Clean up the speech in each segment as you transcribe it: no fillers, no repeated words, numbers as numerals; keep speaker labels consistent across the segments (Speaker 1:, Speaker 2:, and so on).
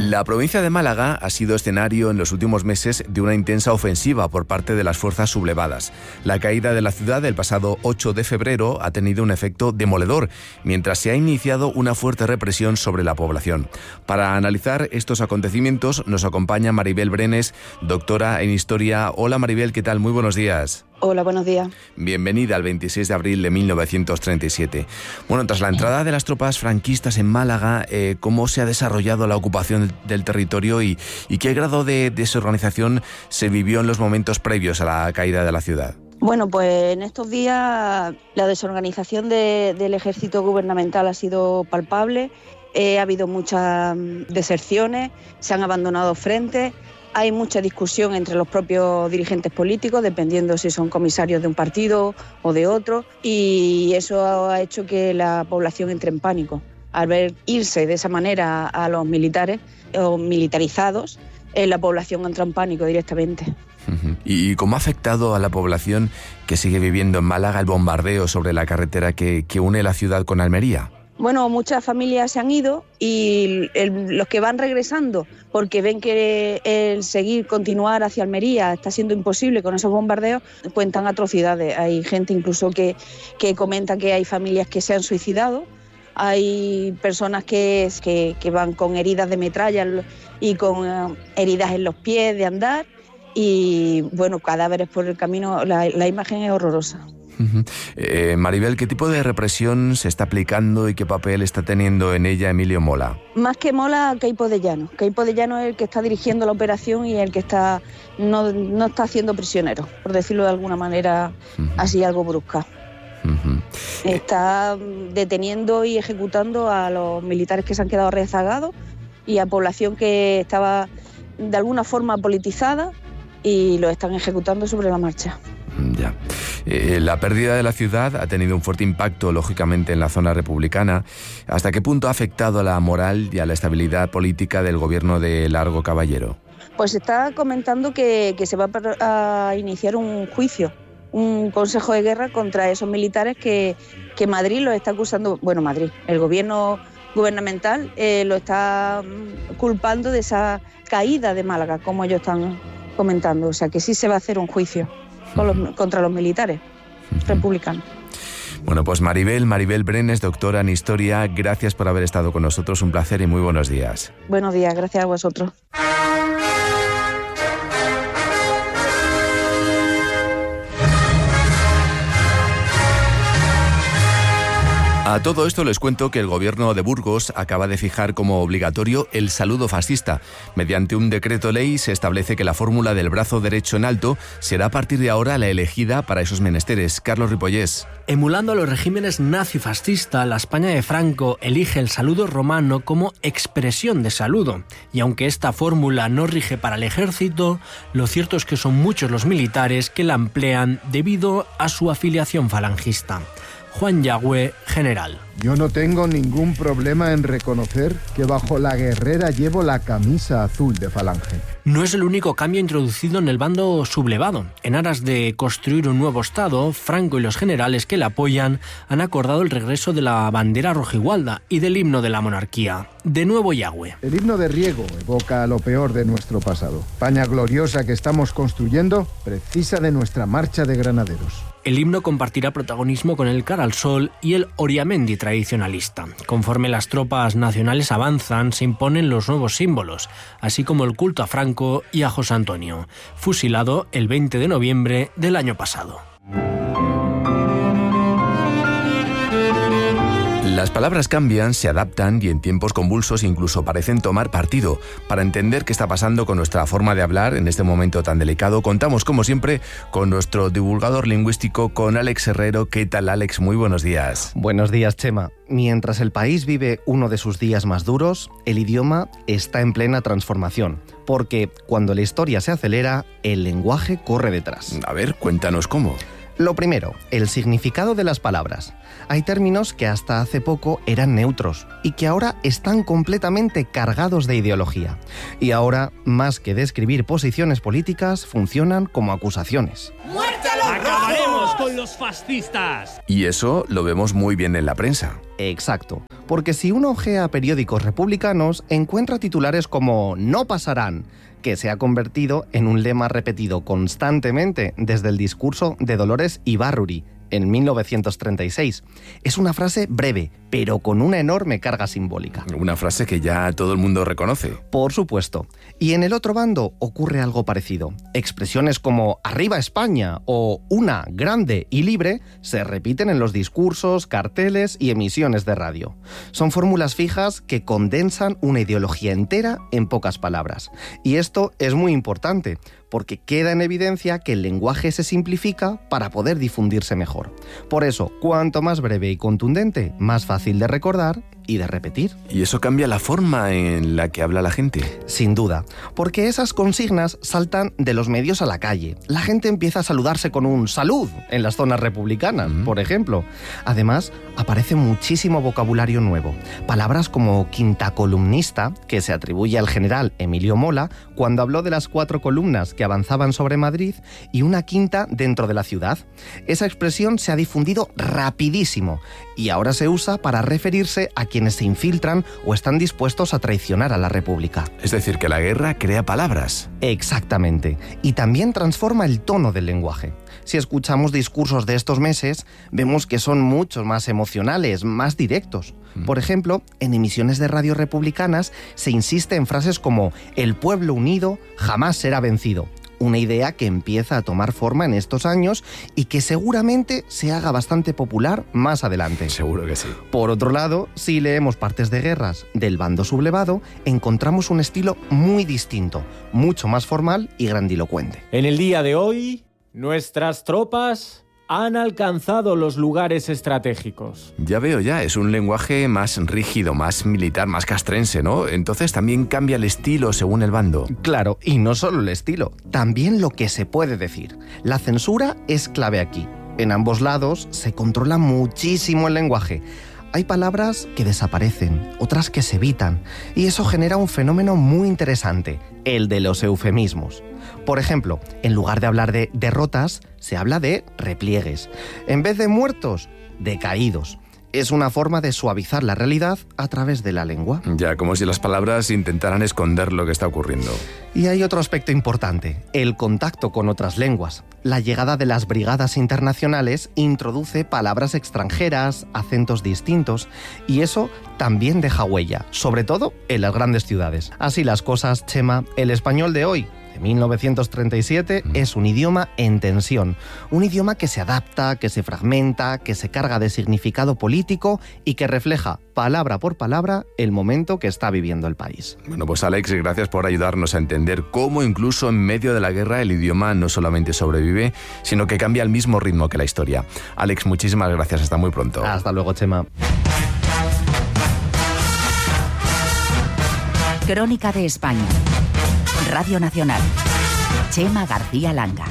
Speaker 1: La provincia de Málaga ha sido escenario en los últimos meses de una intensa ofensiva por parte de las fuerzas sublevadas. La caída de la ciudad del pasado 8 de febrero ha tenido un efecto demoledor, mientras se ha iniciado una fuerte represión sobre la población. Para analizar estos acontecimientos nos acompaña Maribel Brenes, doctora en Historia. Hola Maribel, ¿qué tal? Muy buenos días.
Speaker 2: Hola, buenos días.
Speaker 1: Bienvenida al 26 de abril de 1937. Bueno, tras la entrada de las tropas franquistas en Málaga, ¿cómo se ha desarrollado la ocupación del territorio y qué grado de desorganización se vivió en los momentos previos a la caída de la ciudad?
Speaker 2: Bueno, pues en estos días la desorganización del ejército gubernamental ha sido palpable. Ha habido muchas deserciones, se han abandonado frentes. Hay mucha discusión entre los propios dirigentes políticos, dependiendo si son comisarios de un partido o de otro, y eso ha hecho que la población entre en pánico. Al ver irse de esa manera a los militares o militarizados, la población entra en pánico directamente.
Speaker 1: ¿Y cómo ha afectado a la población que sigue viviendo en Málaga el bombardeo sobre la carretera que une la ciudad con Almería?
Speaker 2: Bueno, muchas familias se han ido y los que van regresando, porque ven que el continuar hacia Almería está siendo imposible con esos bombardeos, cuentan atrocidades. Hay gente incluso que comenta que hay familias que se han suicidado, hay personas que van con heridas de metralla y con heridas en los pies de andar y, bueno, cadáveres por el camino. La imagen es horrorosa.
Speaker 1: Maribel, ¿qué tipo de represión se está aplicando y qué papel está teniendo en ella Emilio Mola?
Speaker 2: Más que Mola, Queipo de Llano. Queipo de Llano es el que está dirigiendo la operación y el que no está haciendo prisioneros, por decirlo de alguna manera así algo brusca. Está deteniendo y ejecutando a los militares que se han quedado rezagados y a población que estaba de alguna forma politizada y lo están ejecutando sobre la marcha.
Speaker 1: Ya. La pérdida de la ciudad ha tenido un fuerte impacto, lógicamente, en la zona republicana. ¿Hasta qué punto ha afectado a la moral y a la estabilidad política del gobierno de Largo Caballero?
Speaker 2: Pues se está comentando que se va a iniciar un juicio, un consejo de guerra contra esos militares que Madrid los está acusando. Bueno, Madrid, el gobierno gubernamental lo está culpando de esa caída de Málaga, como ellos están comentando. O sea que sí se va a hacer un juicio contra los militares republicanos.
Speaker 1: Bueno, pues Maribel Brenes, doctora en Historia, gracias por haber estado con nosotros, un placer y muy buenos días.
Speaker 2: Buenos días, gracias a vosotros.
Speaker 1: A todo esto les cuento que el gobierno de Burgos acaba de fijar como obligatorio el saludo fascista. Mediante un decreto ley se establece que la fórmula del brazo derecho en alto será a partir de ahora la elegida para esos menesteres. Carlos Ripollés.
Speaker 3: Emulando a los regímenes nazi-fascista, la España de Franco elige el saludo romano como expresión de saludo. Y aunque esta fórmula no rige para el ejército, lo cierto es que son muchos los militares que la emplean debido a su afiliación falangista. Juan Yagüe, general.
Speaker 4: Yo no tengo ningún problema en reconocer que bajo la guerrera llevo la camisa azul de Falange.
Speaker 3: No es el único cambio introducido en el bando sublevado. En aras de construir un nuevo Estado, Franco y los generales que le apoyan han acordado el regreso de la bandera rojigualda y del himno de la monarquía. De nuevo Yagüe.
Speaker 4: El himno de Riego evoca lo peor de nuestro pasado. España gloriosa que estamos construyendo precisa de nuestra marcha de granaderos.
Speaker 3: El himno compartirá protagonismo con el Cara al Sol y el Oriamendi tradicionalista. Conforme las tropas nacionales avanzan, se imponen los nuevos símbolos, así como el culto a Franco y a José Antonio, fusilado el 20 de noviembre del año pasado.
Speaker 1: Las palabras cambian, se adaptan y en tiempos convulsos incluso parecen tomar partido. Para entender qué está pasando con nuestra forma de hablar en este momento tan delicado, contamos como siempre con nuestro divulgador lingüístico, con Alex Herrero. ¿Qué tal, Alex? Muy buenos días.
Speaker 5: Buenos días, Chema. Mientras el país vive uno de sus días más duros, el idioma está en plena transformación, porque cuando la historia se acelera, el lenguaje corre detrás.
Speaker 1: A ver, cuéntanos cómo.
Speaker 5: Lo primero, el significado de las palabras. Hay términos que hasta hace poco eran neutros y que ahora están completamente cargados de ideología. Y ahora, más que describir posiciones políticas, funcionan como acusaciones.
Speaker 6: ¡Muerte a los
Speaker 7: ¡Acabaremos con los fascistas!
Speaker 1: Y eso lo vemos muy bien en la prensa.
Speaker 5: Exacto. Porque si uno ojea periódicos republicanos, encuentra titulares como "no pasarán", que se ha convertido en un lema repetido constantemente desde el discurso de Dolores Ibárruri en 1936. Es una frase breve, pero con una enorme carga simbólica.
Speaker 1: Una frase que ya todo el mundo reconoce.
Speaker 5: Por supuesto. Y en el otro bando ocurre algo parecido. Expresiones como "arriba España" o "una, grande y libre" se repiten en los discursos, carteles y emisiones de radio. Son fórmulas fijas que condensan una ideología entera en pocas palabras. Y esto es muy importante, porque queda en evidencia que el lenguaje se simplifica para poder difundirse mejor. Por eso, cuanto más breve y contundente, más fácil de recordar y de repetir.
Speaker 1: ¿Y eso cambia la forma en la que habla la gente?
Speaker 5: Sin duda, porque esas consignas saltan de los medios a la calle. La gente empieza a saludarse con un "salud" en las zonas republicanas, por ejemplo. Además, aparece muchísimo vocabulario nuevo. Palabras como "quinta columnista", que se atribuye al general Emilio Mola cuando habló de las 4 columnas que avanzaban sobre Madrid y una quinta dentro de la ciudad. Esa expresión se ha difundido rapidísimo y ahora se usa para referirse a quienes se infiltran o están dispuestos a traicionar a la República.
Speaker 1: Es decir, que la guerra crea palabras.
Speaker 5: Exactamente. Y también transforma el tono del lenguaje. Si escuchamos discursos de estos meses, vemos que son mucho más emocionales, más directos. Por ejemplo, en emisiones de radio republicanas se insiste en frases como "el pueblo unido jamás será vencido", una idea que empieza a tomar forma en estos años y que seguramente se haga bastante popular más adelante.
Speaker 1: Seguro que sí.
Speaker 5: Por otro lado, si leemos partes de guerras del bando sublevado, encontramos un estilo muy distinto, mucho más formal y grandilocuente.
Speaker 6: En el día de hoy, nuestras tropas han alcanzado los lugares estratégicos.
Speaker 1: Ya veo, es un lenguaje más rígido, más militar, más castrense, ¿no? Entonces también cambia el estilo según el bando.
Speaker 5: Claro, y no solo el estilo, también lo que se puede decir. La censura es clave aquí. En ambos lados se controla muchísimo el lenguaje. Hay palabras que desaparecen, otras que se evitan, y eso genera un fenómeno muy interesante, el de los eufemismos. Por ejemplo, en lugar de hablar de derrotas, se habla de repliegues. En vez de muertos, de caídos. Es una forma de suavizar la realidad a través de la lengua.
Speaker 1: Ya, como si las palabras intentaran esconder lo que está ocurriendo.
Speaker 5: Y hay otro aspecto importante, el contacto con otras lenguas. La llegada de las brigadas internacionales introduce palabras extranjeras, acentos distintos, y eso también deja huella, sobre todo en las grandes ciudades. Así las cosas, Chema, el español de hoy, de 1937, es un idioma en tensión. Un idioma que se adapta, que se fragmenta, que se carga de significado político y que refleja, palabra por palabra, el momento que está viviendo el país.
Speaker 1: Bueno, pues Alex, gracias por ayudarnos a entender cómo incluso en medio de la guerra el idioma no solamente sobrevive, sino que cambia al mismo ritmo que la historia. Alex, muchísimas gracias. Hasta muy pronto.
Speaker 5: Hasta luego, Chema.
Speaker 7: Crónica de España. Radio Nacional. Chema García Langa.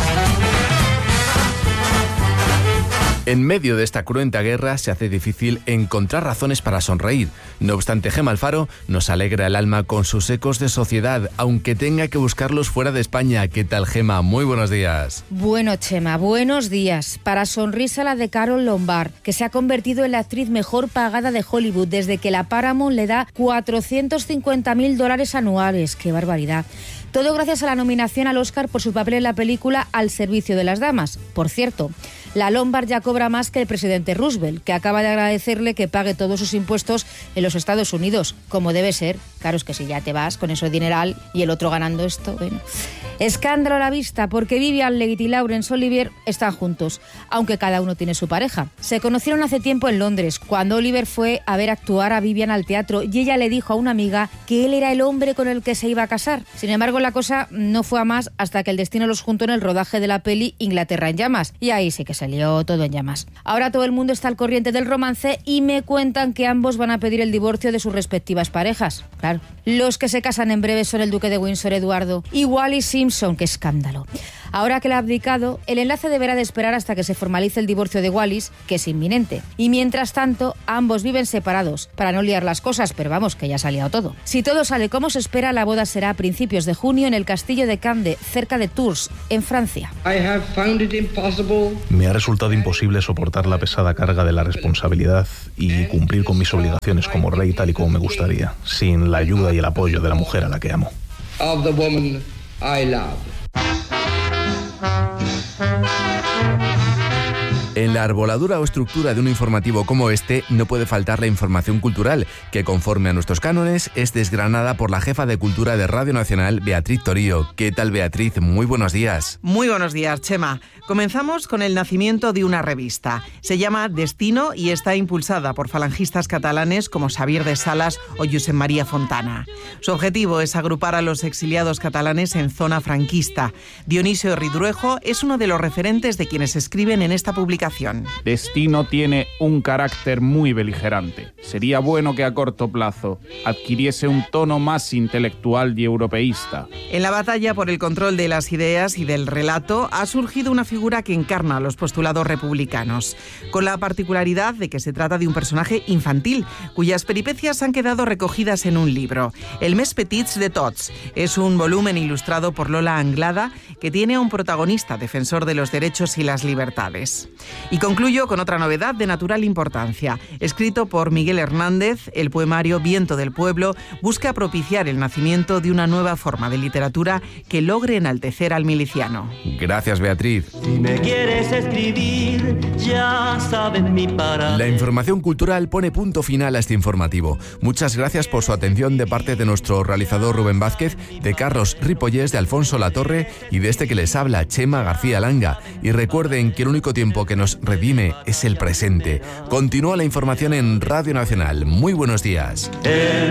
Speaker 1: En medio de esta cruenta guerra se hace difícil encontrar razones para sonreír. No obstante, Gema Alfaro nos alegra el alma con sus ecos de sociedad, aunque tenga que buscarlos fuera de España. ¿Qué tal, Gema? Muy buenos días.
Speaker 8: Bueno, Chema, buenos días. Para sonrisa la de Carole Lombard, que se ha convertido en la actriz mejor pagada de Hollywood desde que la Paramount le da $450.000 anuales. ¡Qué barbaridad! Todo gracias a la nominación al Oscar por su papel en la película Al servicio de las damas. Por cierto, la Lombard ya cobra más que el presidente Roosevelt, que acaba de agradecerle que pague todos sus impuestos en los Estados Unidos, como debe ser. Claro, es que si ya te vas con eso dineral y el otro ganando esto, bueno. Escándalo a la vista, porque Vivian Leigh y Laurence Olivier están juntos, aunque cada uno tiene su pareja. Se conocieron hace tiempo en Londres, cuando Oliver fue a ver actuar a Vivian al teatro y ella le dijo a una amiga que él era el hombre con el que se iba a casar. Sin embargo, la cosa no fue a más hasta que el destino los juntó en el rodaje de la peli Inglaterra en llamas, y ahí sí que se lió todo en llamas. Ahora todo el mundo está al corriente del romance y me cuentan que ambos van a pedir el divorcio de sus respectivas parejas. Claro. Los que se casan en breve son el duque de Windsor, Eduardo, y Wallis Simpson. ¡Qué escándalo! Ahora que la ha abdicado, el enlace deberá de esperar hasta que se formalice el divorcio de Wallis, que es inminente. Y mientras tanto, ambos viven separados, para no liar las cosas, pero vamos, que ya se ha liado todo. Si todo sale como se espera, la boda será a principios de junio en el castillo de Cande, cerca de Tours, en Francia.
Speaker 9: Me ha resultado imposible soportar la pesada carga de la responsabilidad y cumplir con mis obligaciones como rey tal y como me gustaría, sin la ayuda y el apoyo de la mujer a la que amo.
Speaker 1: En la arboladura o estructura de un informativo como este no puede faltar la información cultural, que conforme a nuestros cánones es desgranada por la jefa de Cultura de Radio Nacional, Beatriz Torío. ¿Qué tal, Beatriz? Muy buenos días.
Speaker 10: Muy buenos días, Chema. Comenzamos con el nacimiento de una revista. Se llama Destino y está impulsada por falangistas catalanes como Xavier de Salas o Josep María Fontana. Su objetivo es agrupar a los exiliados catalanes en zona franquista. Dionisio Ridruejo es uno de los referentes de quienes escriben en esta publicación.
Speaker 11: Destino tiene un carácter muy beligerante. Sería bueno que a corto plazo adquiriese un tono más intelectual y europeísta.
Speaker 10: En la batalla por el control de las ideas y del relato ha surgido una figura que encarna los postulados republicanos, con la particularidad de que se trata de un personaje infantil, cuyas peripecias han quedado recogidas en un libro. El Més Petits de Tots es un volumen ilustrado por Lola Anglada que tiene a un protagonista defensor de los derechos y las libertades. Y concluyo con otra novedad de natural importancia. Escrito por Miguel Hernández, el poemario Viento del Pueblo busca propiciar el nacimiento de una nueva forma de literatura que logre enaltecer al miliciano.
Speaker 1: Gracias, Beatriz.
Speaker 12: Si me quieres escribir, ya sabes mi parada.
Speaker 1: La información cultural pone punto final a este informativo. Muchas gracias por su atención de parte de nuestro realizador Rubén Vázquez, de Carlos Ripollés, de Alfonso Latorre y de este que les habla, Chema García Langa. Y recuerden que el único tiempo que nos redime es el presente. Continúa la información en Radio Nacional. Muy buenos días.